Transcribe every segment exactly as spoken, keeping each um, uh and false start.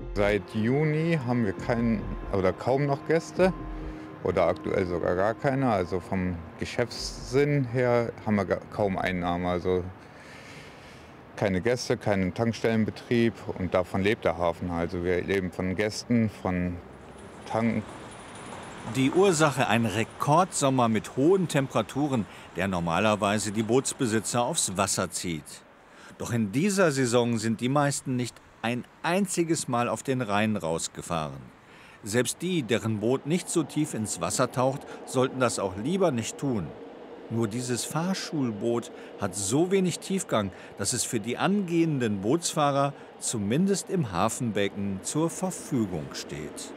Seit Juni haben wir keinen oder kaum noch Gäste oder aktuell sogar gar keine. Also vom Geschäftssinn her haben wir ga- kaum Einnahmen. Also keine Gäste, keinen Tankstellenbetrieb und davon lebt der Hafen. Also wir leben von Gästen, von Tanken. Die Ursache ein Rekordsommer mit hohen Temperaturen, der normalerweise die Bootsbesitzer aufs Wasser zieht. Doch in dieser Saison sind die meisten nicht ein einziges Mal auf den Rhein rausgefahren. Selbst die, deren Boot nicht so tief ins Wasser taucht, sollten das auch lieber nicht tun. Nur dieses Fahrschulboot hat so wenig Tiefgang, dass es für die angehenden Bootsfahrer zumindest im Hafenbecken zur Verfügung steht.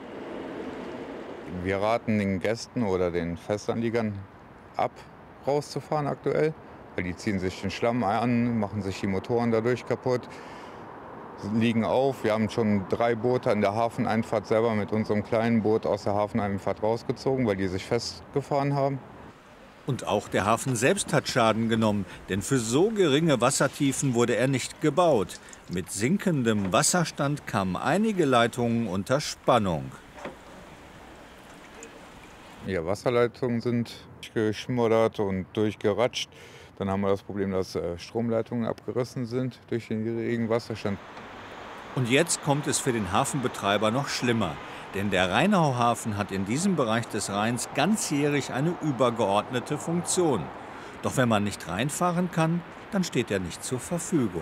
Wir raten den Gästen oder den Festanliegern ab, rauszufahren aktuell, weil die ziehen sich den Schlamm an, machen sich die Motoren dadurch kaputt, liegen auf. Wir haben schon drei Boote an der Hafeneinfahrt selber mit unserem kleinen Boot aus der Hafeneinfahrt rausgezogen, weil die sich festgefahren haben. Und auch der Hafen selbst hat Schaden genommen, denn für so geringe Wassertiefen wurde er nicht gebaut. Mit sinkendem Wasserstand kamen einige Leitungen unter Spannung. Ja, Wasserleitungen sind geschmoddert und durchgeratscht. Dann haben wir das Problem, dass äh, Stromleitungen abgerissen sind durch den geringen Wasserstand. Und jetzt kommt es für den Hafenbetreiber noch schlimmer. Denn der Rheinauhafen hat in diesem Bereich des Rheins ganzjährig eine übergeordnete Funktion. Doch wenn man nicht reinfahren kann, dann steht er nicht zur Verfügung.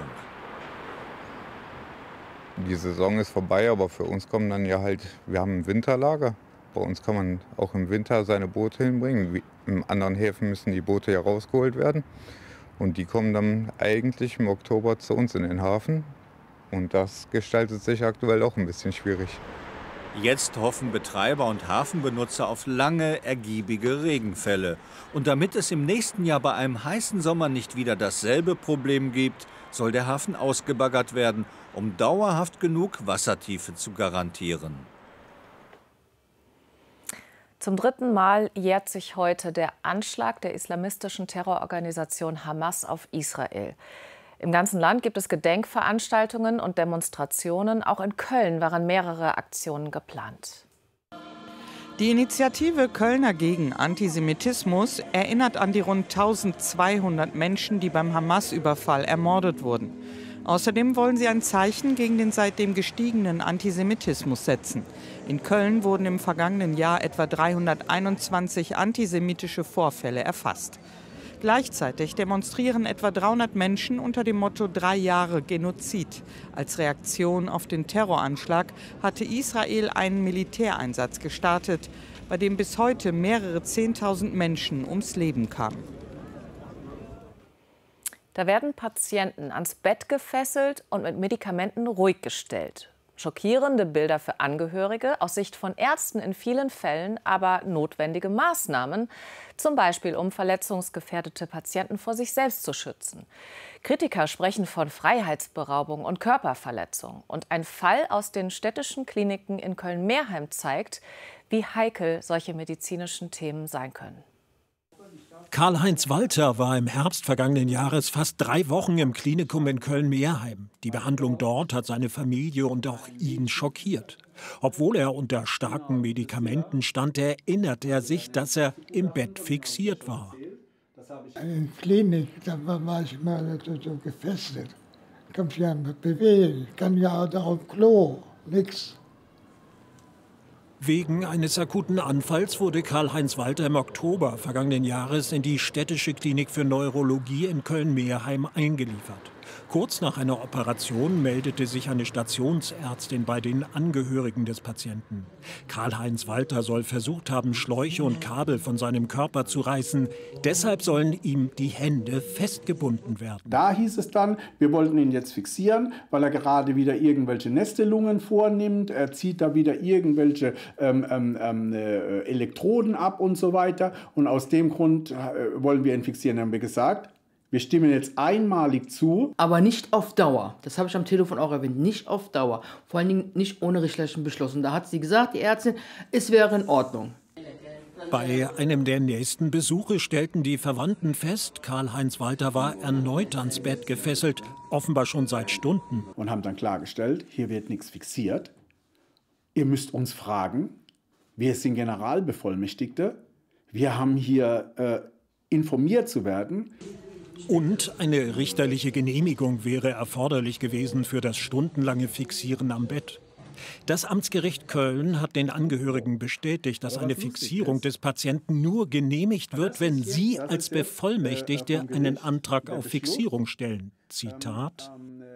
Die Saison ist vorbei, aber für uns kommen dann ja halt, wir haben ein Winterlager. Bei uns kann man auch im Winter seine Boote hinbringen. Wie in anderen Häfen müssen die Boote ja rausgeholt werden. Und die kommen dann eigentlich im Oktober zu uns in den Hafen. Und das gestaltet sich aktuell auch ein bisschen schwierig. Jetzt hoffen Betreiber und Hafenbenutzer auf lange, ergiebige Regenfälle. Und damit es im nächsten Jahr bei einem heißen Sommer nicht wieder dasselbe Problem gibt, soll der Hafen ausgebaggert werden, um dauerhaft genug Wassertiefe zu garantieren. Zum dritten Mal jährt sich heute der Anschlag der islamistischen Terrororganisation Hamas auf Israel. Im ganzen Land gibt es Gedenkveranstaltungen und Demonstrationen. Auch in Köln waren mehrere Aktionen geplant. Die Initiative Kölner gegen Antisemitismus erinnert an die rund eintausendzweihundert Menschen, die beim Hamas-Überfall ermordet wurden. Außerdem wollen sie ein Zeichen gegen den seitdem gestiegenen Antisemitismus setzen. In Köln wurden im vergangenen Jahr etwa dreihunderteinundzwanzig antisemitische Vorfälle erfasst. Gleichzeitig demonstrieren etwa dreihundert Menschen unter dem Motto Drei Jahre Genozid. Als Reaktion auf den Terroranschlag hatte Israel einen Militäreinsatz gestartet, bei dem bis heute mehrere Zehntausend Menschen ums Leben kamen. Da werden Patienten ans Bett gefesselt und mit Medikamenten ruhig gestellt. Schockierende Bilder für Angehörige, aus Sicht von Ärzten in vielen Fällen aber notwendige Maßnahmen, zum Beispiel um verletzungsgefährdete Patienten vor sich selbst zu schützen. Kritiker sprechen von Freiheitsberaubung und Körperverletzung. Und ein Fall aus den städtischen Kliniken in Köln-Meerheim zeigt, wie heikel solche medizinischen Themen sein können. Karl-Heinz Walter war im Herbst vergangenen Jahres fast drei Wochen im Klinikum in Köln-Meerheim. Die Behandlung dort hat seine Familie und auch ihn schockiert. Obwohl er unter starken Medikamenten stand, erinnert er sich, dass er im Bett fixiert war. In der Klinik, da war ich mal so, so gefesselt. Ich kann mich ja nicht bewegen, ich kann ja auch auf Klo, nichts. Wegen eines akuten Anfalls wurde Karl-Heinz Walter im Oktober vergangenen Jahres in die städtische Klinik für Neurologie in Köln-Meerheim eingeliefert. Kurz nach einer Operation meldete sich eine Stationsärztin bei den Angehörigen des Patienten. Karl-Heinz Walter soll versucht haben, Schläuche und Kabel von seinem Körper zu reißen. Deshalb sollen ihm die Hände festgebunden werden. Da hieß es dann, wir wollten ihn jetzt fixieren, weil er gerade wieder irgendwelche Nestelungen vornimmt. Er zieht da wieder irgendwelche ähm, ähm, äh, Elektroden ab und so weiter. Und aus dem Grund äh, wollen wir ihn fixieren, haben wir gesagt. Wir stimmen jetzt einmalig zu. Aber nicht auf Dauer. Das habe ich am Telefon auch erwähnt. Nicht auf Dauer. Vor allen Dingen nicht ohne richterlichen Beschluss. Und da hat sie gesagt, die Ärztin, es wäre in Ordnung. Bei einem der nächsten Besuche stellten die Verwandten fest, Karl-Heinz Walter war erneut ans Bett gefesselt, offenbar schon seit Stunden. Und haben dann klargestellt, hier wird nichts fixiert. Ihr müsst uns fragen, wir sind Generalbevollmächtigte, wir haben hier äh, informiert zu werden. Und eine richterliche Genehmigung wäre erforderlich gewesen für das stundenlange Fixieren am Bett. Das Amtsgericht Köln hat den Angehörigen bestätigt, dass eine Fixierung des Patienten nur genehmigt wird, wenn sie als Bevollmächtigte einen Antrag auf Fixierung stellen. Zitat: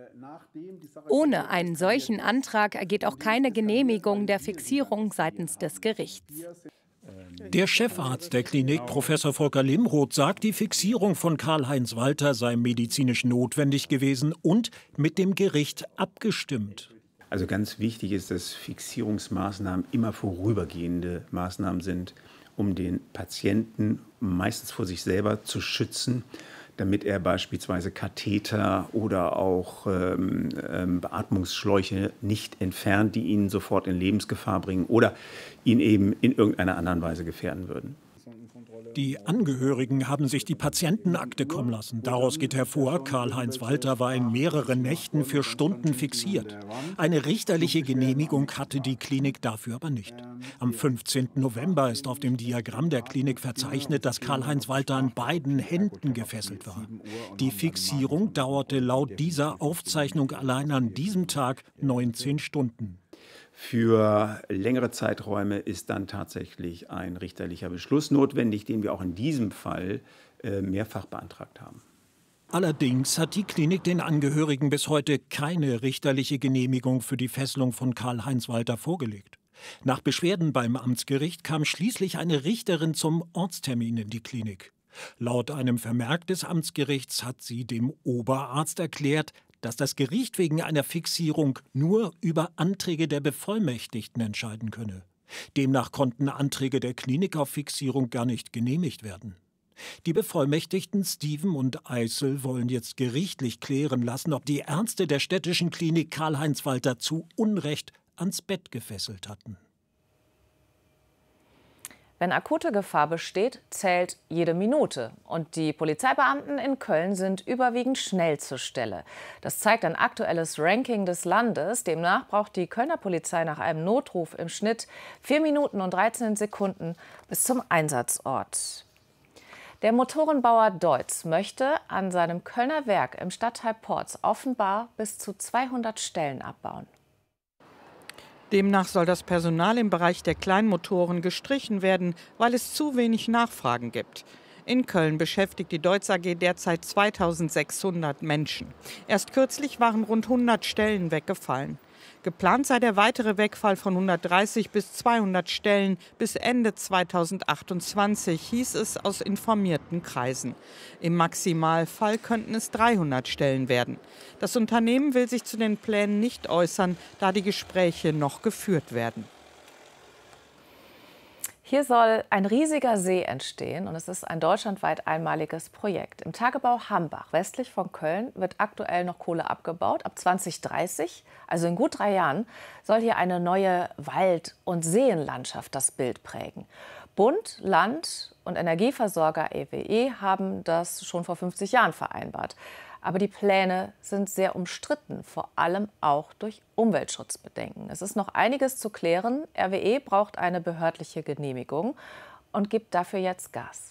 Ohne einen solchen Antrag ergeht auch keine Genehmigung der Fixierung seitens des Gerichts. Der Chefarzt der Klinik, Professor Volker Limroth, sagt, die Fixierung von Karl-Heinz Walter sei medizinisch notwendig gewesen und mit dem Gericht abgestimmt. Also ganz wichtig ist, dass Fixierungsmaßnahmen immer vorübergehende Maßnahmen sind, um den Patienten meistens vor sich selber zu schützen, damit er beispielsweise Katheter oder auch ähm, ähm, Beatmungsschläuche nicht entfernt, die ihn sofort in Lebensgefahr bringen oder ihn eben in irgendeiner anderen Weise gefährden würden. Die Angehörigen haben sich die Patientenakte kommen lassen. Daraus geht hervor, Karl-Heinz Walter war in mehreren Nächten für Stunden fixiert. Eine richterliche Genehmigung hatte die Klinik dafür aber nicht. Am fünfzehnten November ist auf dem Diagramm der Klinik verzeichnet, dass Karl-Heinz Walter an beiden Händen gefesselt war. Die Fixierung dauerte laut dieser Aufzeichnung allein an diesem Tag neunzehn Stunden. Für längere Zeiträume ist dann tatsächlich ein richterlicher Beschluss notwendig, den wir auch in diesem Fall äh, mehrfach beantragt haben. Allerdings hat die Klinik den Angehörigen bis heute keine richterliche Genehmigung für die Fesselung von Karl-Heinz Walter vorgelegt. Nach Beschwerden beim Amtsgericht kam schließlich eine Richterin zum Ortstermin in die Klinik. Laut einem Vermerk des Amtsgerichts hat sie dem Oberarzt erklärt, dass das Gericht wegen einer Fixierung nur über Anträge der Bevollmächtigten entscheiden könne. Demnach konnten Anträge der Klinik auf Fixierung gar nicht genehmigt werden. Die Bevollmächtigten Steven und Eisel wollen jetzt gerichtlich klären lassen, ob die Ärzte der städtischen Klinik Karl-Heinz Walter zu Unrecht ans Bett gefesselt hatten. Wenn akute Gefahr besteht, zählt jede Minute. Und die Polizeibeamten in Köln sind überwiegend schnell zur Stelle. Das zeigt ein aktuelles Ranking des Landes. Demnach braucht die Kölner Polizei nach einem Notruf im Schnitt vier Minuten und dreizehn Sekunden bis zum Einsatzort. Der Motorenbauer Deutz möchte an seinem Kölner Werk im Stadtteil Porz offenbar bis zu zweihundert Stellen abbauen. Demnach soll das Personal im Bereich der Kleinmotoren gestrichen werden, weil es zu wenig Nachfragen gibt. In Köln beschäftigt die Deutz A G derzeit zweitausendsechshundert Menschen. Erst kürzlich waren rund hundert Stellen weggefallen. Geplant sei der weitere Wegfall von hundertdreißig bis zweihundert Stellen bis Ende zweitausendachtundzwanzig, hieß es aus informierten Kreisen. Im Maximalfall könnten es dreihundert Stellen werden. Das Unternehmen will sich zu den Plänen nicht äußern, da die Gespräche noch geführt werden. Hier soll ein riesiger See entstehen und es ist ein deutschlandweit einmaliges Projekt. Im Tagebau Hambach, westlich von Köln, wird aktuell noch Kohle abgebaut. Ab zweitausenddreißig, also in gut drei Jahren, soll hier eine neue Wald- und Seenlandschaft das Bild prägen. Bund, Land und Energieversorger E W E haben das schon vor fünfzig Jahren vereinbart. Aber die Pläne sind sehr umstritten, vor allem auch durch Umweltschutzbedenken. Es ist noch einiges zu klären. R W E braucht eine behördliche Genehmigung und gibt dafür jetzt Gas.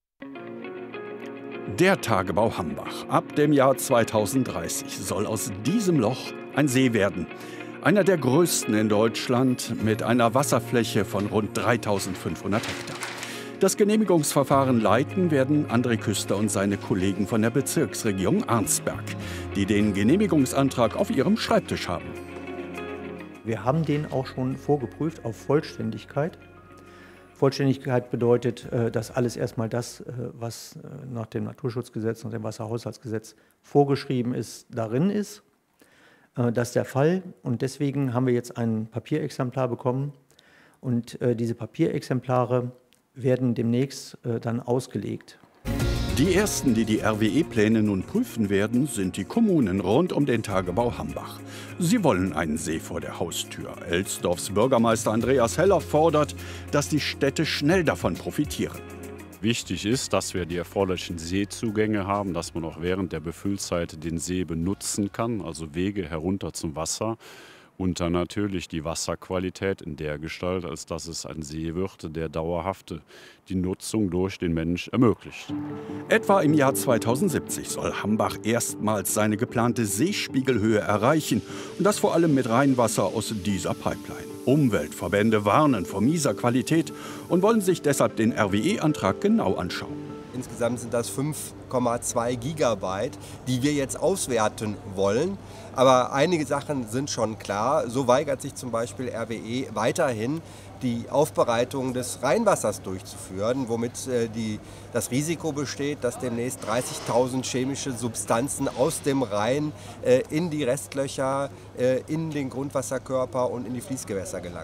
Der Tagebau Hambach. Ab dem Jahr zweitausenddreißig soll aus diesem Loch ein See werden. Einer der größten in Deutschland mit einer Wasserfläche von rund dreitausendfünfhundert Hektar. Das Genehmigungsverfahren leiten werden André Küster und seine Kollegen von der Bezirksregierung Arnsberg, die den Genehmigungsantrag auf ihrem Schreibtisch haben. Wir haben den auch schon vorgeprüft auf Vollständigkeit. Vollständigkeit bedeutet, dass alles erstmal das, was nach dem Naturschutzgesetz und dem Wasserhaushaltsgesetz vorgeschrieben ist, darin ist. Das ist der Fall und deswegen haben wir jetzt ein Papierexemplar bekommen und diese Papierexemplare werden demnächst äh, dann ausgelegt. Die ersten, die die R W E-Pläne nun prüfen werden, sind die Kommunen rund um den Tagebau Hambach. Sie wollen einen See vor der Haustür. Elsdorfs Bürgermeister Andreas Heller fordert, dass die Städte schnell davon profitieren. Wichtig ist, dass wir die erforderlichen Seezugänge haben, dass man auch während der Befüllzeit den See benutzen kann, also Wege herunter zum Wasser. Und dann natürlich die Wasserqualität in der Gestalt, als dass es ein See wird, der dauerhaft die Nutzung durch den Mensch ermöglicht. Etwa im Jahr zweitausendsiebzig soll Hambach erstmals seine geplante Seespiegelhöhe erreichen. Und das vor allem mit Rheinwasser aus dieser Pipeline. Umweltverbände warnen vor mieser Qualität und wollen sich deshalb den R W E-Antrag genau anschauen. Insgesamt sind das fünf Komma zwei Gigabyte, die wir jetzt auswerten wollen. Aber einige Sachen sind schon klar. So weigert sich zum Beispiel R W E weiterhin, die Aufbereitung des Rheinwassers durchzuführen, womit äh, die, das Risiko besteht, dass demnächst dreißigtausend chemische Substanzen aus dem Rhein äh, in die Restlöcher, äh, in den Grundwasserkörper und in die Fließgewässer gelangen.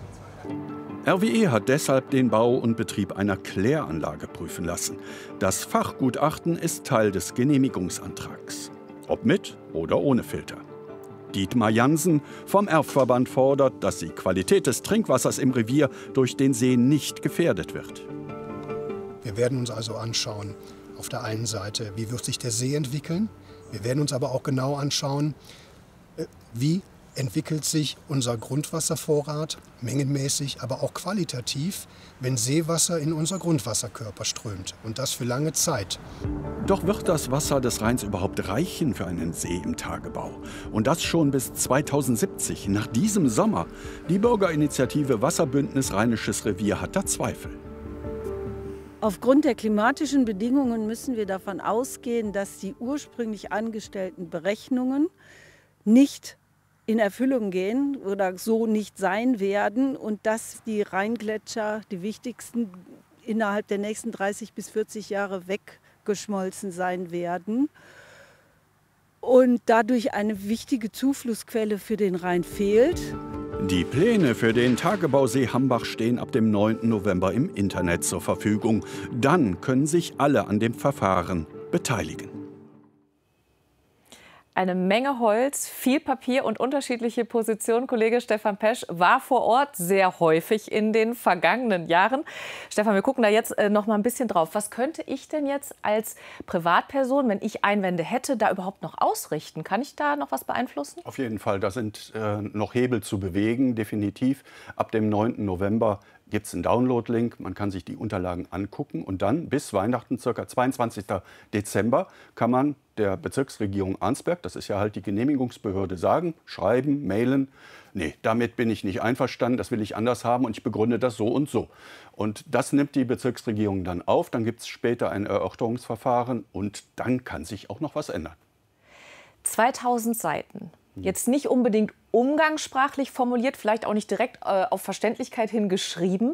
R W E hat deshalb den Bau und Betrieb einer Kläranlage prüfen lassen. Das Fachgutachten ist Teil des Genehmigungsantrags. Ob mit oder ohne Filter. Dietmar Jansen vom Erfverband fordert, dass die Qualität des Trinkwassers im Revier durch den See nicht gefährdet wird. Wir werden uns also anschauen, auf der einen Seite, wie wird sich der See entwickeln. Wir werden uns aber auch genau anschauen, wie entwickelt sich unser Grundwasservorrat, mengenmäßig, aber auch qualitativ, wenn Seewasser in unser Grundwasserkörper strömt. Und das für lange Zeit. Doch wird das Wasser des Rheins überhaupt reichen für einen See im Tagebau? Und das schon bis zweitausendsiebzig, nach diesem Sommer. Die Bürgerinitiative Wasserbündnis Rheinisches Revier hat da Zweifel. Aufgrund der klimatischen Bedingungen müssen wir davon ausgehen, dass die ursprünglich angestellten Berechnungen nicht in Erfüllung gehen oder so nicht sein werden und dass die Rheingletscher, die wichtigsten, innerhalb der nächsten dreißig bis vierzig Jahre weggeschmolzen sein werden und dadurch eine wichtige Zuflussquelle für den Rhein fehlt. Die Pläne für den Tagebausee Hambach stehen ab dem neunten November im Internet zur Verfügung. Dann können sich alle an dem Verfahren beteiligen. Eine Menge Holz, viel Papier und unterschiedliche Positionen. Kollege Stefan Pesch war vor Ort sehr häufig in den vergangenen Jahren. Stefan, wir gucken da jetzt äh, noch mal ein bisschen drauf. Was könnte ich denn jetzt als Privatperson, wenn ich Einwände hätte, da überhaupt noch ausrichten? Kann ich da noch was beeinflussen? Auf jeden Fall, da sind äh, noch Hebel zu bewegen, definitiv. Ab dem neunten November gibt es einen Download-Link, man kann sich die Unterlagen angucken und dann bis Weihnachten, ca. zweiundzwanzigsten Dezember, kann man der Bezirksregierung Arnsberg, das ist ja halt die Genehmigungsbehörde, sagen, schreiben, mailen, nee, damit bin ich nicht einverstanden, das will ich anders haben und ich begründe das so und so. Und das nimmt die Bezirksregierung dann auf, dann gibt es später ein Erörterungsverfahren und dann kann sich auch noch was ändern. zweitausend Seiten. Jetzt nicht unbedingt umgangssprachlich formuliert, vielleicht auch nicht direkt äh, auf Verständlichkeit hin geschrieben.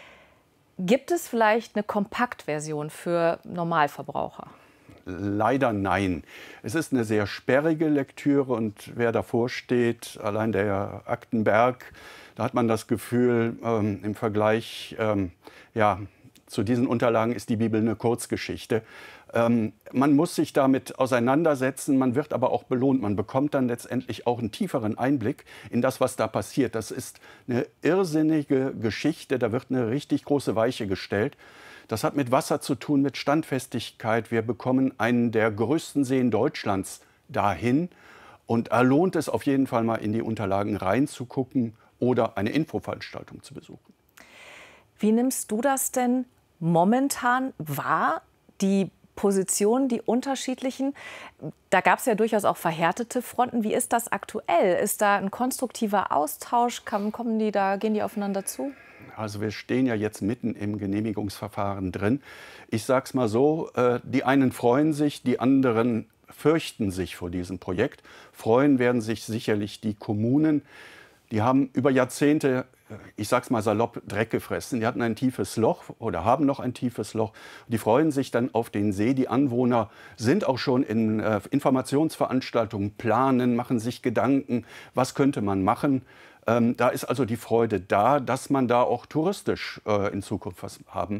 Gibt es vielleicht eine Kompaktversion für Normalverbraucher? Leider nein. Es ist eine sehr sperrige Lektüre und wer davor steht, allein der Aktenberg, da hat man das Gefühl, ähm, im Vergleich ähm, ja, zu diesen Unterlagen ist die Bibel eine Kurzgeschichte. Ähm, man muss sich damit auseinandersetzen, man wird aber auch belohnt. Man bekommt dann letztendlich auch einen tieferen Einblick in das, was da passiert. Das ist eine irrsinnige Geschichte, da wird eine richtig große Weiche gestellt. Das hat mit Wasser zu tun, mit Standfestigkeit. Wir bekommen einen der größten Seen Deutschlands dahin. Und da lohnt es auf jeden Fall mal in die Unterlagen reinzugucken oder eine Infoveranstaltung zu besuchen. Wie nimmst du das denn momentan wahr, die Positionen, die unterschiedlichen? Da gab es ja durchaus auch verhärtete Fronten. Wie ist das aktuell? Ist da ein konstruktiver Austausch? Kommen die da, gehen die aufeinander zu? Also wir stehen ja jetzt mitten im Genehmigungsverfahren drin. Ich sage es mal so, äh, die einen freuen sich, die anderen fürchten sich vor diesem Projekt. Freuen werden sich sicherlich die Kommunen. Die haben über Jahrzehnte, ich sag's mal salopp, Dreck gefressen. Die hatten ein tiefes Loch oder haben noch ein tiefes Loch. Die freuen sich dann auf den See. Die Anwohner sind auch schon in äh, Informationsveranstaltungen, planen, machen sich Gedanken, was könnte man machen. Ähm, da ist also die Freude da, dass man da auch touristisch äh, in Zukunft was haben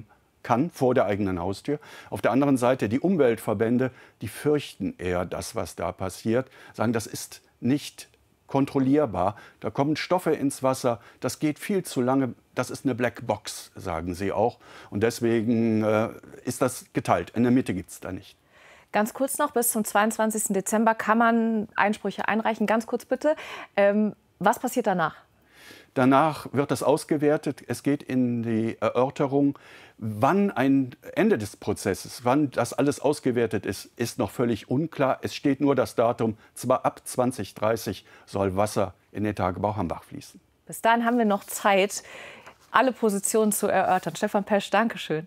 kann vor der eigenen Haustür. Auf der anderen Seite die Umweltverbände, die fürchten eher das, was da passiert, sagen, das ist nicht kontrollierbar. Da kommen Stoffe ins Wasser, das geht viel zu lange, das ist eine Blackbox, sagen sie auch. Und deswegen äh, ist das geteilt. In der Mitte gibt es da nicht. Ganz kurz noch, bis zum zweiundzwanzigsten Dezember kann man Einsprüche einreichen. Ganz kurz bitte, ähm, was passiert danach? Danach wird das ausgewertet. Es geht in die Erörterung. Wann ein Ende des Prozesses, wann das alles ausgewertet ist, ist noch völlig unklar. Es steht nur das Datum, zwar ab zwanzig dreißig soll Wasser in den Tagebau Hambach fließen. Bis dahin haben wir noch Zeit, alle Positionen zu erörtern. Stefan Pesch, danke schön.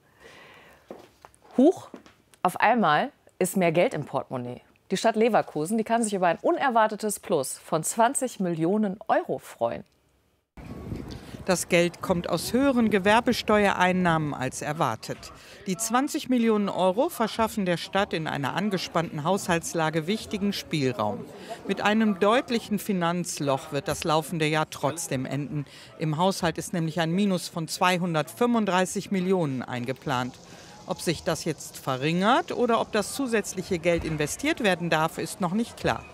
Huch, auf einmal ist mehr Geld im Portemonnaie. Die Stadt Leverkusen, die kann sich über ein unerwartetes Plus von zwanzig Millionen Euro freuen. Das Geld kommt aus höheren Gewerbesteuereinnahmen als erwartet. Die zwanzig Millionen Euro verschaffen der Stadt in einer angespannten Haushaltslage wichtigen Spielraum. Mit einem deutlichen Finanzloch wird das laufende Jahr trotzdem enden. Im Haushalt ist nämlich ein Minus von zweihundertfünfunddreißig Millionen eingeplant. Ob sich das jetzt verringert oder ob das zusätzliche Geld investiert werden darf, ist noch nicht klar.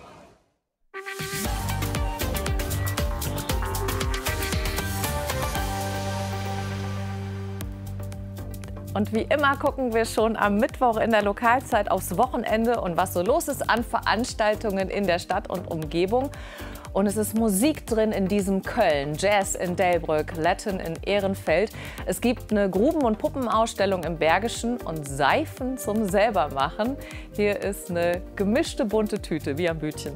Und wie immer gucken wir schon am Mittwoch in der Lokalzeit aufs Wochenende und was so los ist an Veranstaltungen in der Stadt und Umgebung. Und es ist Musik drin in diesem Köln, Jazz in Delbrück, Latin in Ehrenfeld. Es gibt eine Gruben- und Puppenausstellung im Bergischen und Seifen zum Selbermachen. Hier ist eine gemischte bunte Tüte, wie am Bütchen.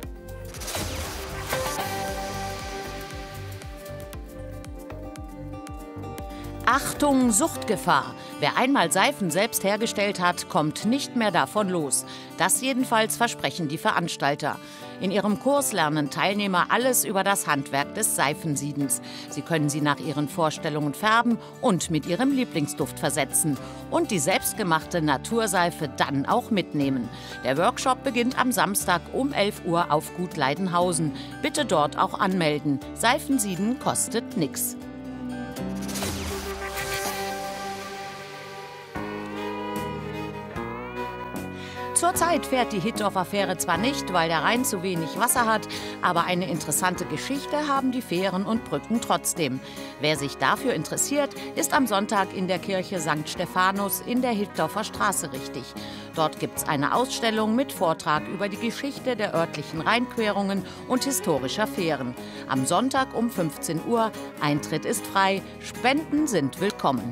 Achtung, Suchtgefahr. Wer einmal Seifen selbst hergestellt hat, kommt nicht mehr davon los. Das jedenfalls versprechen die Veranstalter. In ihrem Kurs lernen Teilnehmer alles über das Handwerk des Seifensiedens. Sie können sie nach ihren Vorstellungen färben und mit ihrem Lieblingsduft versetzen. Und die selbstgemachte Naturseife dann auch mitnehmen. Der Workshop beginnt am Samstag um elf Uhr auf Gut Leidenhausen. Bitte dort auch anmelden. Seifensieden kostet nix. Zurzeit fährt die Hittorf-Affäre zwar nicht, weil der Rhein zu wenig Wasser hat, aber eine interessante Geschichte haben die Fähren und Brücken trotzdem. Wer sich dafür interessiert, ist am Sonntag in der Kirche Sankt Stephanus in der Hittorfer Straße richtig. Dort gibt's eine Ausstellung mit Vortrag über die Geschichte der örtlichen Rheinquerungen und historischer Fähren. Am Sonntag um fünfzehn Uhr. Eintritt ist frei, Spenden sind willkommen.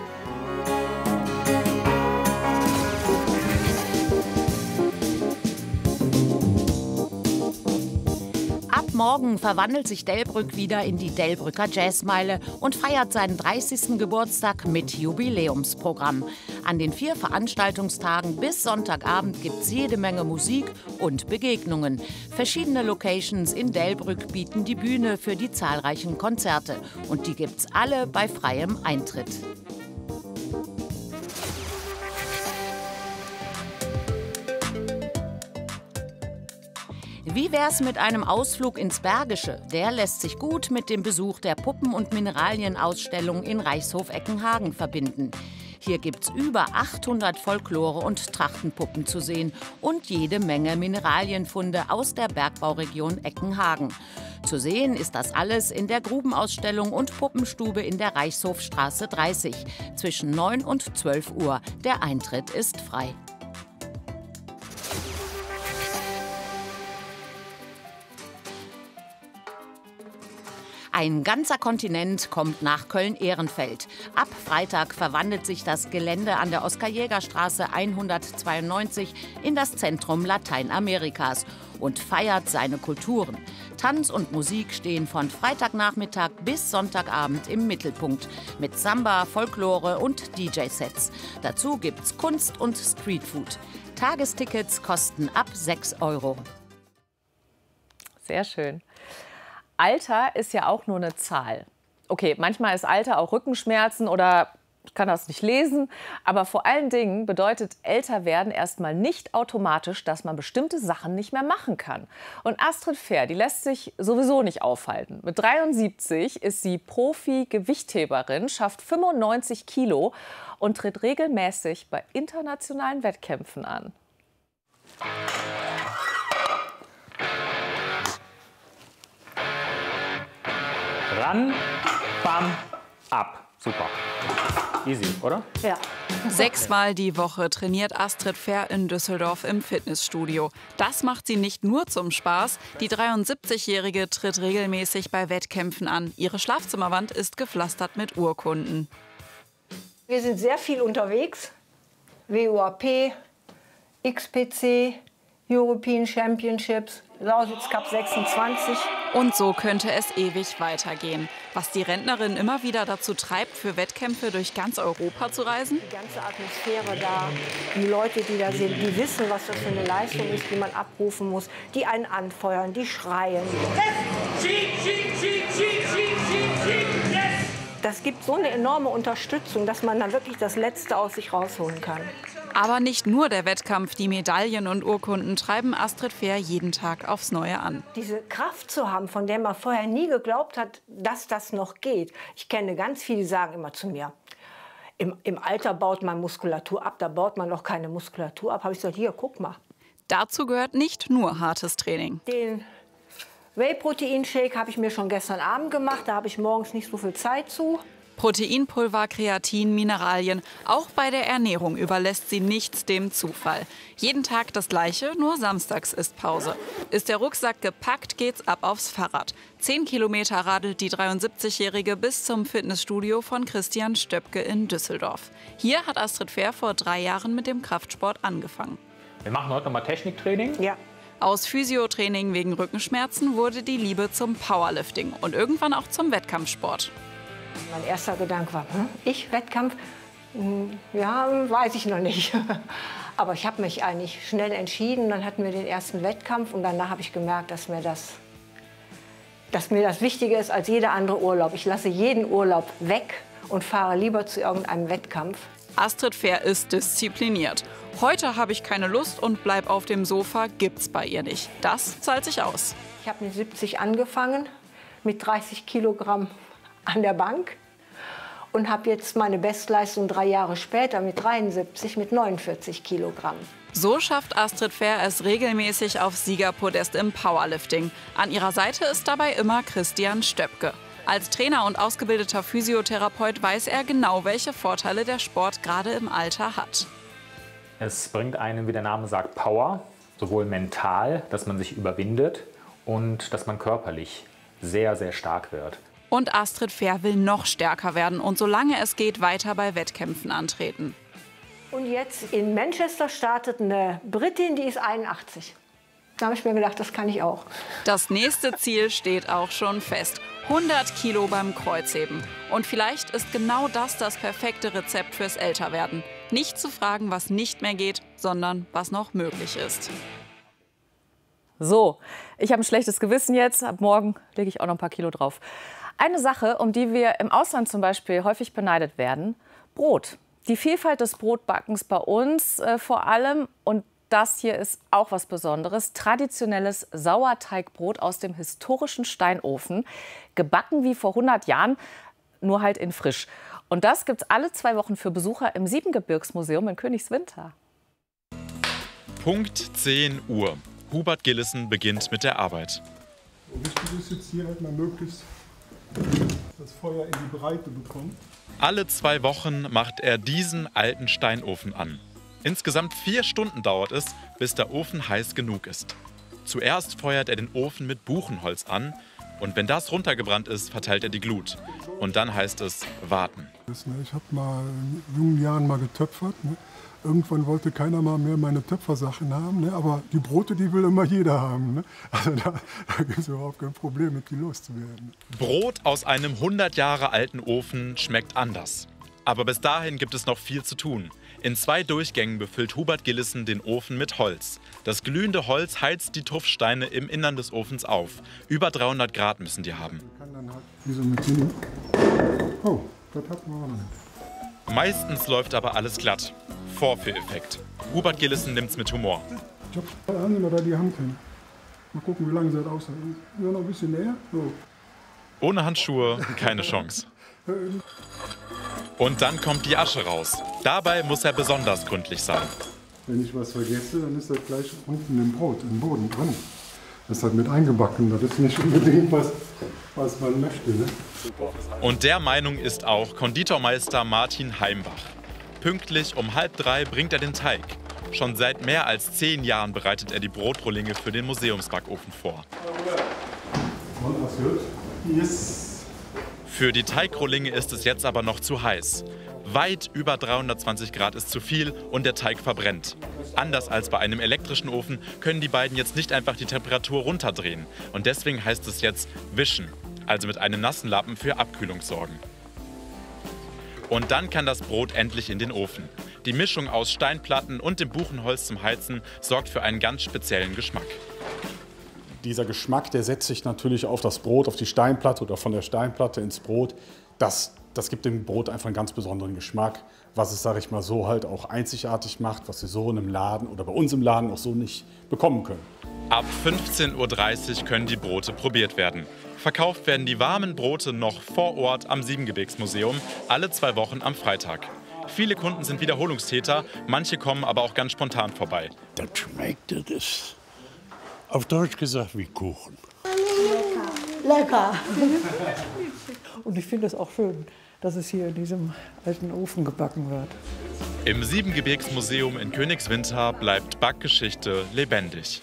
Morgen verwandelt sich Delbrück wieder in die Delbrücker Jazzmeile und feiert seinen dreißigsten Geburtstag mit Jubiläumsprogramm. An den vier Veranstaltungstagen bis Sonntagabend gibt's jede Menge Musik und Begegnungen. Verschiedene Locations in Delbrück bieten die Bühne für die zahlreichen Konzerte. Und die gibt's alle bei freiem Eintritt. Wie wär's mit einem Ausflug ins Bergische? Der lässt sich gut mit dem Besuch der Puppen- und Mineralienausstellung in Reichshof-Eckenhagen verbinden. Hier gibt's über achthundert Folklore- und Trachtenpuppen zu sehen und jede Menge Mineralienfunde aus der Bergbauregion Eckenhagen. Zu sehen ist das alles in der Grubenausstellung und Puppenstube in der Reichshofstraße dreißig zwischen neun und zwölf Uhr. Der Eintritt ist frei. Ein ganzer Kontinent kommt nach Köln-Ehrenfeld. Ab Freitag verwandelt sich das Gelände an der Oskar-Jäger-Straße hundertzweiundneunzig in das Zentrum Lateinamerikas und feiert seine Kulturen. Tanz und Musik stehen von Freitagnachmittag bis Sonntagabend im Mittelpunkt mit Samba, Folklore und D J-Sets. Dazu gibt's Kunst und Streetfood. Tagestickets kosten ab sechs Euro. Sehr schön. Alter ist ja auch nur eine Zahl. Okay, manchmal ist Alter auch Rückenschmerzen oder Ich kann das nicht lesen, aber vor allen Dingen bedeutet älter werden erstmal nicht automatisch, dass man bestimmte Sachen nicht mehr machen kann. Und Astrid Fehr, die lässt sich sowieso nicht aufhalten. Mit dreiundsiebzig ist sie Profi-Gewichtheberin, schafft fünfundneunzig Kilo und tritt regelmäßig bei internationalen Wettkämpfen an. Ran, bam, ab. Super. Easy, oder? Ja. Sechsmal die Woche trainiert Astrid Fehr in Düsseldorf im Fitnessstudio. Das macht sie nicht nur zum Spaß. Die dreiundsiebzigjährige tritt regelmäßig bei Wettkämpfen an. Ihre Schlafzimmerwand ist gepflastert mit Urkunden. Wir sind sehr viel unterwegs. W U A P, X P C, European Championships, Lausitz Cup sechsundzwanzig. Und so könnte es ewig weitergehen. Was die Rentnerin immer wieder dazu treibt, für Wettkämpfe durch ganz Europa zu reisen? Die ganze Atmosphäre da, die Leute, die da sind, die wissen, was das für eine Leistung ist, die man abrufen muss, die einen anfeuern, die schreien. Das gibt so eine enorme Unterstützung, dass man dann wirklich das Letzte aus sich rausholen kann. Aber nicht nur der Wettkampf, die Medaillen und Urkunden treiben Astrid Fehr jeden Tag aufs Neue an. Diese Kraft zu haben, von der man vorher nie geglaubt hat, dass das noch geht. Ich kenne ganz viele, die sagen immer zu mir, im, im Alter baut man Muskulatur ab, da baut man noch keine Muskulatur ab. Habe ich gesagt, hier, guck mal. Dazu gehört nicht nur hartes Training. Den Whey-Protein-Shake habe ich mir schon gestern Abend gemacht, da habe ich morgens nicht so viel Zeit zu. Proteinpulver, Kreatin, Mineralien. Auch bei der Ernährung überlässt sie nichts dem Zufall. Jeden Tag das Gleiche, nur samstags ist Pause. Ist der Rucksack gepackt, geht's ab aufs Fahrrad. Zehn Kilometer radelt die dreiundsiebzigjährige bis zum Fitnessstudio von Christian Stöpke in Düsseldorf. Hier hat Astrid Fehr vor drei Jahren mit dem Kraftsport angefangen. Wir machen heute noch mal Techniktraining. Ja. Aus Physiotraining wegen Rückenschmerzen wurde die Liebe zum Powerlifting und irgendwann auch zum Wettkampfsport. Mein erster Gedanke war, hm, ich Wettkampf? Ja, weiß ich noch nicht. Aber ich habe mich eigentlich schnell entschieden. Dann hatten wir den ersten Wettkampf und danach habe ich gemerkt, dass mir das, dass mir das wichtiger ist als jeder andere Urlaub. Ich lasse jeden Urlaub weg und fahre lieber zu irgendeinem Wettkampf. Astrid Fehr ist diszipliniert. Heute habe ich keine Lust und bleib auf dem Sofa, gibt's bei ihr nicht. Das zahlt sich aus. Ich habe mit siebzig angefangen, mit dreißig Kilogramm an der Bank und habe jetzt meine Bestleistung drei Jahre später mit dreiundsiebzig mit neunundvierzig Kilogramm. So schafft Astrid Fehr es regelmäßig aufs Siegerpodest im Powerlifting. An ihrer Seite ist dabei immer Christian Stöpke. Als Trainer und ausgebildeter Physiotherapeut weiß er genau, welche Vorteile der Sport gerade im Alter hat. Es bringt einem, wie der Name sagt, Power, sowohl mental, dass man sich überwindet und dass man körperlich sehr, sehr stark wird. Und Astrid Fehr will noch stärker werden und solange es geht, weiter bei Wettkämpfen antreten. Und jetzt in Manchester startet eine Britin, die ist einundachtzig. Da habe ich mir gedacht, das kann ich auch. Das nächste Ziel steht auch schon fest. hundert Kilo beim Kreuzheben. Und vielleicht ist genau das das perfekte Rezept fürs Älterwerden. Nicht zu fragen, was nicht mehr geht, sondern was noch möglich ist. So, ich habe ein schlechtes Gewissen jetzt. Ab morgen lege ich auch noch ein paar Kilo drauf. Eine Sache, um die wir im Ausland zum Beispiel häufig beneidet werden, Brot. Die Vielfalt des Brotbackens bei uns äh, vor allem, und das hier ist auch was Besonderes, traditionelles Sauerteigbrot aus dem historischen Steinofen, gebacken wie vor hundert Jahren, nur halt in frisch. Und das gibt es alle zwei Wochen für Besucher im Siebengebirgsmuseum in Königswinter. Punkt zehn Uhr. Hubert Gillissen beginnt mit der Arbeit. Wichtig ist jetzt hier halt mal möglichst das Feuer in die Breite bekommen. Alle zwei Wochen macht er diesen alten Steinofen an. Insgesamt vier Stunden dauert es, bis der Ofen heiß genug ist. Zuerst feuert er den Ofen mit Buchenholz an und wenn das runtergebrannt ist, verteilt er die Glut. Und dann heißt es warten. Ich habe mal in jungen Jahren mal getöpfert. Ne? Irgendwann wollte keiner mal mehr meine Töpfersachen haben, ne? Aber die Brote, die will immer jeder haben. Ne? Also da, da gibt es überhaupt kein Problem, mit die loszuwerden. Brot aus einem hundert Jahre alten Ofen schmeckt anders. Aber bis dahin gibt es noch viel zu tun. In zwei Durchgängen befüllt Hubert Gillissen den Ofen mit Holz. Das glühende Holz heizt die Tuffsteine im Innern des Ofens auf. Über dreihundert Grad müssen die haben. Man kann dann halt wie so mit Mini. Oh, das hat man auch noch nicht. Meistens läuft aber alles glatt. Vorführeffekt. Hubert Gillissen nimmt's mit Humor. Ich hab haben Sie mal da die Hand hin. Mal gucken, wie lange sie das aushält. Ja, noch ein bisschen näher. So. Ohne Handschuhe keine Chance. Und dann kommt die Asche raus. Dabei muss er besonders gründlich sein. Wenn ich was vergesse, dann ist das gleich unten im Brot, im Boden drin. Das ist halt mit eingebacken. Das ist nicht unbedingt was, was man möchte. Ne? Und der Meinung ist auch Konditormeister Martin Heimbach. Pünktlich um halb drei bringt er den Teig. Schon seit mehr als zehn Jahren bereitet er die Brotrohlinge für den Museumsbackofen vor. Und was wird? Yes. Für die Teigrohlinge ist es jetzt aber noch zu heiß. Weit über dreihundertzwanzig Grad ist zu viel und der Teig verbrennt. Anders als bei einem elektrischen Ofen können die beiden jetzt nicht einfach die Temperatur runterdrehen. Und deswegen heißt es jetzt wischen, also mit einem nassen Lappen für Abkühlung sorgen. Und dann kann das Brot endlich in den Ofen. Die Mischung aus Steinplatten und dem Buchenholz zum Heizen sorgt für einen ganz speziellen Geschmack. Dieser Geschmack, der setzt sich natürlich auf das Brot, auf die Steinplatte oder von der Steinplatte ins Brot. Das, das gibt dem Brot einfach einen ganz besonderen Geschmack, was es, sage ich mal, so halt auch einzigartig macht, was Sie so in einem Laden oder bei uns im Laden auch so nicht bekommen können. Ab fünfzehn Uhr dreißig können die Brote probiert werden. Verkauft werden die warmen Brote noch vor Ort am Siebengebirgsmuseum, alle zwei Wochen am Freitag. Viele Kunden sind Wiederholungstäter, manche kommen aber auch ganz spontan vorbei. Das schmeckt, das ist auf Deutsch gesagt wie Kuchen. Lecker. Und ich finde es auch schön, dass es hier in diesem alten Ofen gebacken wird. Im Siebengebirgsmuseum in Königswinter bleibt Backgeschichte lebendig.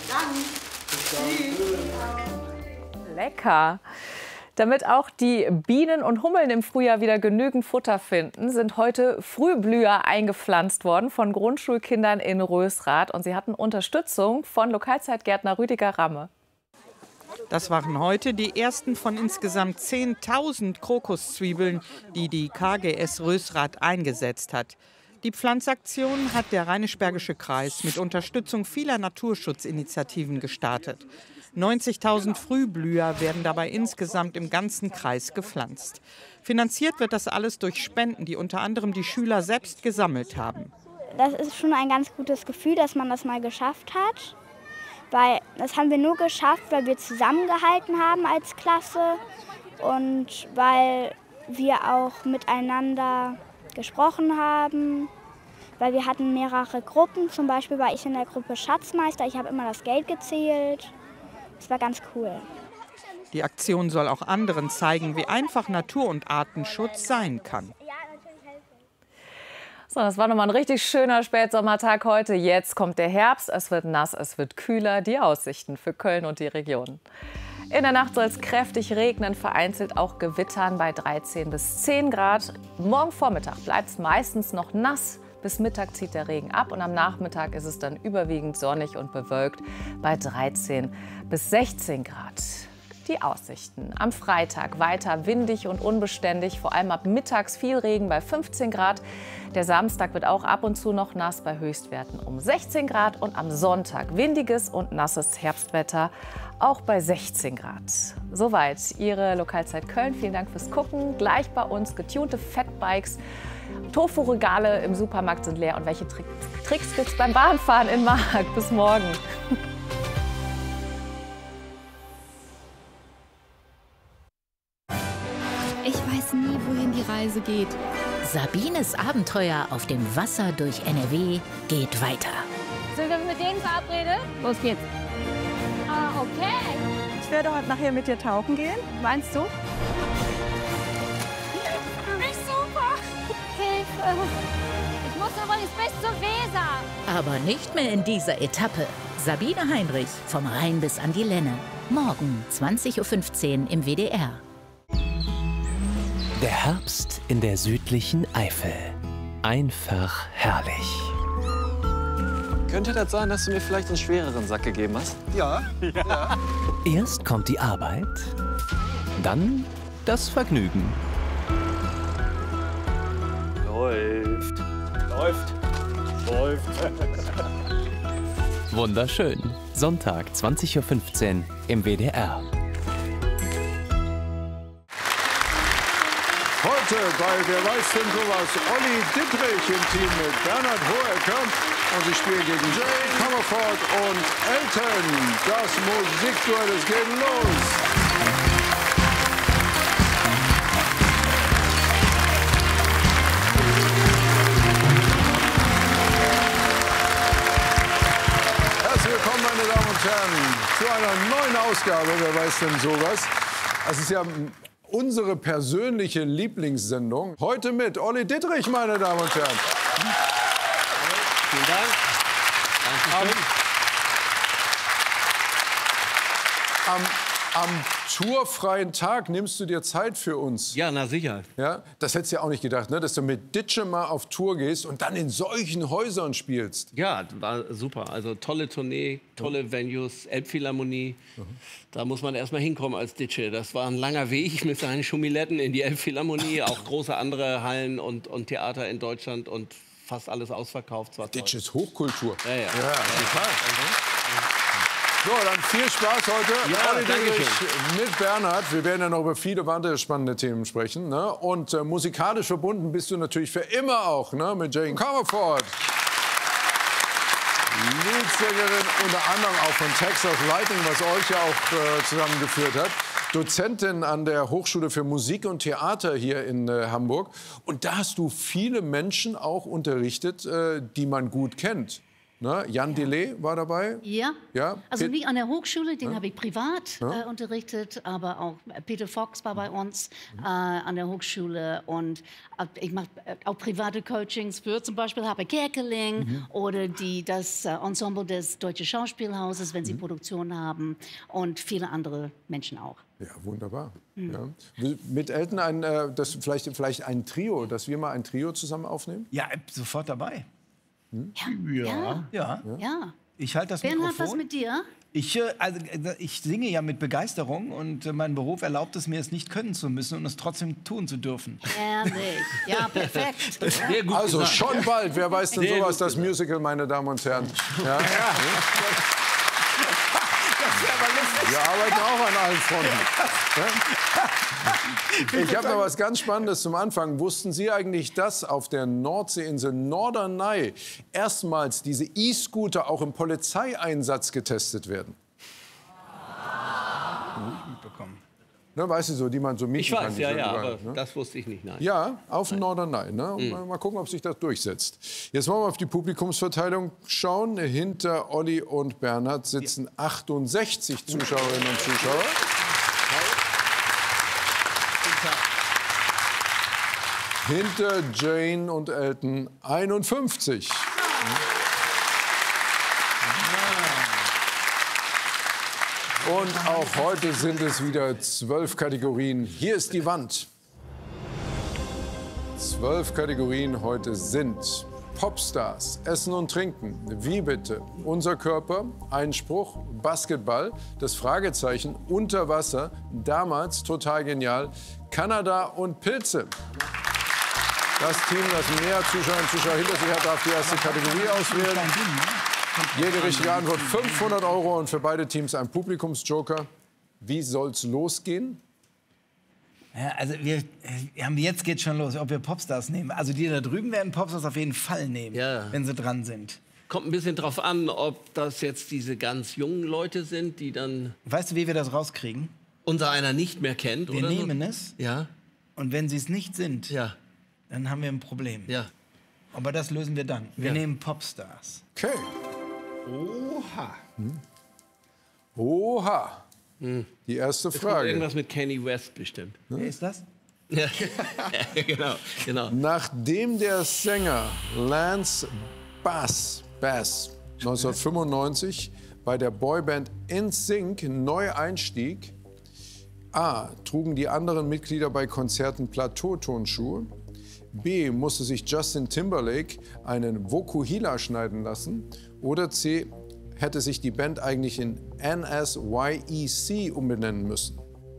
Lecker. Damit auch die Bienen und Hummeln im Frühjahr wieder genügend Futter finden, sind heute Frühblüher eingepflanzt worden von Grundschulkindern in Rösrath. Und sie hatten Unterstützung von Lokalzeitgärtner Rüdiger Ramme. Das waren heute die ersten von insgesamt zehntausend Krokuszwiebeln, die die K G S Rösrath eingesetzt hat. Die Pflanzaktion hat der Rheinisch-Bergische Kreis mit Unterstützung vieler Naturschutzinitiativen gestartet. neunzigtausend Frühblüher werden dabei insgesamt im ganzen Kreis gepflanzt. Finanziert wird das alles durch Spenden, die unter anderem die Schüler selbst gesammelt haben. Das ist schon ein ganz gutes Gefühl, dass man das mal geschafft hat. Weil das haben wir nur geschafft, weil wir zusammengehalten haben als Klasse und weil wir auch miteinander gesprochen haben. Weil wir hatten mehrere Gruppen, zum Beispiel war ich in der Gruppe Schatzmeister, ich habe immer das Geld gezählt. Das war ganz cool. Die Aktion soll auch anderen zeigen, wie einfach Natur- und Artenschutz sein kann. So, das war nochmal ein richtig schöner Spätsommertag heute. Jetzt kommt der Herbst, es wird nass, es wird kühler. Die Aussichten für Köln und die Region. In der Nacht soll es kräftig regnen, vereinzelt auch gewittern bei dreizehn bis zehn Grad. Morgen Vormittag bleibt es meistens noch nass. Bis Mittag zieht der Regen ab und am Nachmittag ist es dann überwiegend sonnig und bewölkt bei dreizehn bis sechzehn Grad. Die Aussichten. Am Freitag weiter windig und unbeständig, vor allem ab mittags viel Regen bei fünfzehn Grad. Der Samstag wird auch ab und zu noch nass bei Höchstwerten um sechzehn Grad und am Sonntag windiges und nasses Herbstwetter auch bei sechzehn Grad. Soweit Ihre Lokalzeit Köln. Vielen Dank fürs Gucken. Gleich bei uns getunte Fatbikes. Tofu-Regale im Supermarkt sind leer. Und welche Trick Tricks gibt es beim Bahnfahren in Mark? Bis morgen. Ich weiß nie, wohin die Reise geht. Sabines Abenteuer auf dem Wasser durch N R W geht weiter. Sind wir mit denen verabredet? Los geht's. Ah, okay. Ich werde heute nachher mit dir tauchen gehen. Meinst du? Nicht super. Hilfe. Ich muss übrigens bis zur Weser. Aber nicht mehr in dieser Etappe. Sabine Heinrich, vom Rhein bis an die Lenne. Morgen zwanzig Uhr fünfzehn im W D R. Der Herbst in der südlichen Eifel. Einfach herrlich. Könnte das sein, dass du mir vielleicht einen schwereren Sack gegeben hast? Ja. ja. Erst kommt die Arbeit, dann das Vergnügen. Läuft. Läuft. Läuft. Wunderschön. Sonntag, zwanzig Uhr fünfzehn im W D R. Folge heute bei Wer weiß denn sowas? Olli Dittrich im Team mit Bernhard Hohecker. Und sie spielen gegen Jay Comerford und Elton. Das Musikduell, es geht los. Herzlich willkommen, meine Damen und Herren, zu einer neuen Ausgabe Wer weiß denn sowas? Es ist ja unsere persönliche Lieblingssendung. Heute mit Olli Dittrich, meine Damen und Herren. Vielen Dank. Dankeschön. Am, am, am tourfreien Tag nimmst du dir Zeit für uns. Ja, na sicher. Ja, das hättest du ja auch nicht gedacht, ne? Dass du mit Ditsche mal auf Tour gehst und dann in solchen Häusern spielst. Ja, war super. Also tolle Tournee, tolle mhm. Venues, Elbphilharmonie. Mhm. Da muss man erst mal hinkommen als Ditsche. Das war ein langer Weg mit seinen Schumiletten in die Elbphilharmonie. Auch große andere Hallen und, und Theater in Deutschland und fast alles ausverkauft. Ditsche ist Hochkultur. Ja, ja. ja, total. So, dann viel Spaß heute. Ja, Olli Dittrich mit Bernhard. Wir werden ja noch über viele weitere spannende Themen sprechen. Ne? Und äh, musikalisch verbunden bist du natürlich für immer auch, ne? Mit Jane Comerford. Leadsängerin unter anderem auch von Texas Lightning, was euch ja auch äh, zusammengeführt hat. Dozentin an der Hochschule für Musik und Theater hier in äh, Hamburg. Und da hast du viele Menschen auch unterrichtet, äh, die man gut kennt. Ne? Jan ja. Delay war dabei. Ja, ja. Also Pet nicht an der Hochschule, den ja. habe ich privat ja. äh, unterrichtet, aber auch Peter Fox war bei uns mhm. äh, an der Hochschule und äh, ich mache äh, auch private Coachings für zum Beispiel Harpe Kerkeling mhm. oder die, das äh, Ensemble des Deutschen Schauspielhauses, wenn sie mhm. Produktionen haben und viele andere Menschen auch. Ja, wunderbar. Mhm. Ja. Mit Elton ein, äh, das vielleicht, vielleicht ein Trio, dass wir mal ein Trio zusammen aufnehmen? Ja, sofort dabei. Hm? Ja. Ja. Ja. ja. ja. Ich halte das Bernhard, Mikrofon. was mit dir? Ich, also, ich singe ja mit Begeisterung und mein Beruf erlaubt es mir, es nicht können zu müssen und es trotzdem tun zu dürfen. Ehrlich. Ja, perfekt. Sehr gut also gesagt. schon bald, wer weiß denn Sehr sowas, das gesagt. Musical, meine Damen und Herren. Ja. Ja. Wir arbeiten auch an allen Fronten. Ich habe noch was ganz Spannendes zum Anfang. Wussten Sie eigentlich, dass auf der Nordseeinsel Norderney erstmals diese E-Scooter auch im Polizeieinsatz getestet werden? Nicht mitbekommen. Ne, weißt du, so, die man so mieten Ich weiß, kann. ja, so ja, überall, aber ne? das wusste ich nicht, nein. Ja, auf dem Norderney. Ne? Und Mhm. Mal gucken, ob sich das durchsetzt. Jetzt wollen wir auf die Publikumsverteilung schauen. Hinter Olli und Bernhard sitzen achtundsechzig Zuschauerinnen und Zuschauer. Hinter Jane und Elton einundfünfzig. Und auch heute sind es wieder zwölf Kategorien. Hier ist die Wand. Zwölf Kategorien heute sind Popstars, Essen und Trinken, Wie bitte, Unser Körper, Einspruch, Basketball, das Fragezeichen, Unter Wasser, Damals, Total genial, Kanada und Pilze. Das Team, das mehr Zuschauerinnen und Zuschauer hinter sich hat, darf die erste Kategorie auswählen. Jede richtige Antwort fünfhundert Euro und für beide Teams ein Publikumsjoker. Wie soll's losgehen? Ja, also wir, wir haben jetzt geht schon los, ob wir Popstars nehmen. Also die da drüben werden Popstars auf jeden Fall nehmen, Ja. wenn sie dran sind. Kommt ein bisschen drauf an, ob das jetzt diese ganz jungen Leute sind, die dann Weißt du, wie wir das rauskriegen? unser einer nicht mehr kennt, Wir oder so? nehmen es. Ja. Und wenn sie es nicht sind, ja. dann haben wir ein Problem. Ja. Aber das lösen wir dann. Wir Ja. nehmen Popstars. Okay. Oha. Hm. Oha. Die erste Es kommt Frage. irgendwas mit Kanye West bestimmt. Wer ist das? Ja, genau, genau. Nachdem der Sänger Lance Bass, Bass neunzehnhundertfünfundneunzig bei der Boyband N Sync neu einstieg, A. trugen die anderen Mitglieder bei Konzerten Plateautonschuhe, B. musste sich Justin Timberlake einen Vokuhila schneiden lassen oder C. hätte sich die Band eigentlich in N S Y E C umbenennen müssen.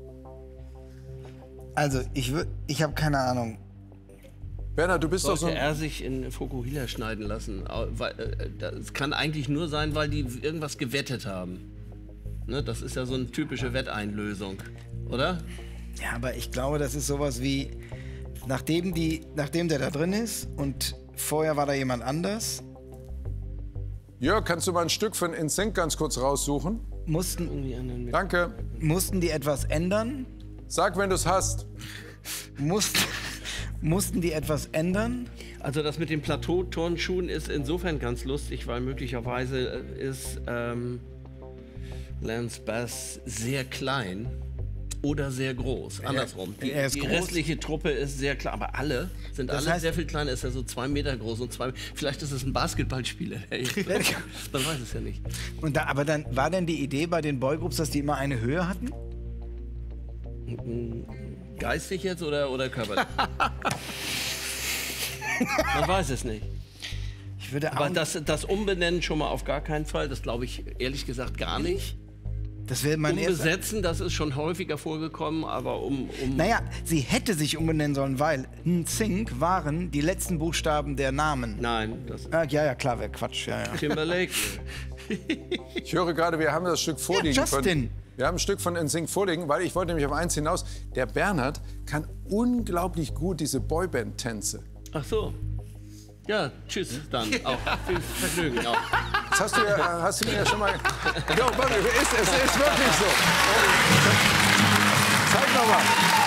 Also, ich, würd- ich habe keine Ahnung. Bernhard, du bist doch Sollte so... er sich in Fukuhila schneiden lassen? Au- Weil, äh, das kann eigentlich nur sein, weil die irgendwas gewettet haben. Ne, das ist ja so eine typische Wetteinlösung, oder? Ja, aber ich glaube, das ist sowas wie, Nachdem, die, nachdem der da drin ist und vorher war da jemand anders. Jörg, kannst du mal ein Stück von N Sync ganz kurz raussuchen? Mussten, Danke. Mussten die etwas ändern? Sag, wenn du es hast. Mussten, mussten die etwas ändern? Also das mit den Plateauturnschuhen ist insofern ganz lustig, weil möglicherweise ist ähm, Lance Bass sehr klein oder sehr groß. Andersrum. Die, er ist die groß. restliche Truppe ist sehr klein, aber alle sind Das alle heißt- sehr viel kleiner. Ist ja so zwei Meter groß und zwei. Vielleicht ist es ein Basketballspieler. Man weiß es ja nicht. Und da, aber dann war denn die Idee bei den Boygroups, dass die immer eine Höhe hatten? Geistig jetzt oder, oder körperlich? Man weiß es nicht. Ich würde Aber auch- das, das Umbenennen schon mal auf gar keinen Fall. Das glaube ich ehrlich gesagt gar nicht. Das wäre mein erster- Umbesetzen, das ist schon häufiger vorgekommen, aber um... um Naja, sie hätte sich umbenennen sollen, weil N Sync waren die letzten Buchstaben der Namen. Nein, das... Ah, ja, ja, klar, wäre Quatsch. Ja, ja. Timberlake. Ich höre gerade, wir haben das Stück vorliegen. Ja, Justin. Von, wir haben ein Stück von N Sync vorliegen, weil ich wollte nämlich auf eins hinaus. Der Bernhard kann unglaublich gut diese Boyband-Tänze. Ach so. Ja, tschüss dann auch. Viel Vergnügen auch. Das hast du, ja, hast du mir ja schon mal... Jo, warte, es ist, es ist wirklich so. Zeig noch mal.